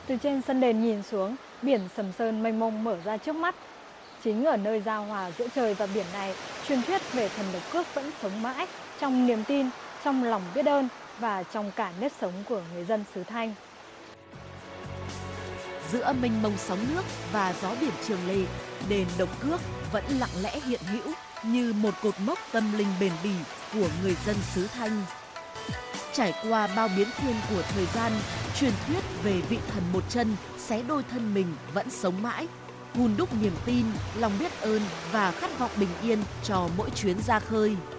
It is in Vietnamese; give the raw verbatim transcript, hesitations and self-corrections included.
Từ trên sân đền nhìn xuống, biển Sầm Sơn mênh mông mở ra trước mắt. Chính ở nơi giao hòa giữa trời và biển này, truyền thuyết về thần độc cước vẫn sống mãi trong niềm tin, trong lòng biết ơn và trong cả nếp sống của người dân xứ Thanh. Giữa mênh mông sóng nước và gió biển Trường Lê, đền Độc Cước vẫn lặng lẽ hiện hữu như một cột mốc tâm linh bền bỉ của người dân xứ Thanh. Trải qua bao biến thiên của thời gian, truyền thuyết về vị thần một chân xé đôi thân mình vẫn sống mãi, hun đúc niềm tin, lòng biết ơn và khát vọng bình yên cho mỗi chuyến ra khơi.